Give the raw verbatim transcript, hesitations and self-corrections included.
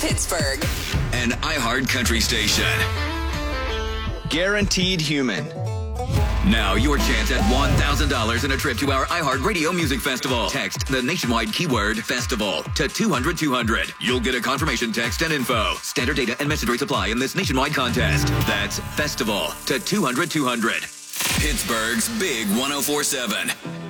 Pittsburgh. An iHeart Country station. Guaranteed Human. Now your chance at one thousand dollars and a trip to our iHeart Radio Music Festival. Text the nationwide keyword festival to two hundred two hundred. You'll get a confirmation text and info. Standard data and message rates apply in this nationwide contest. That's festival to two hundred two hundred. Pittsburgh's Big one oh four seven.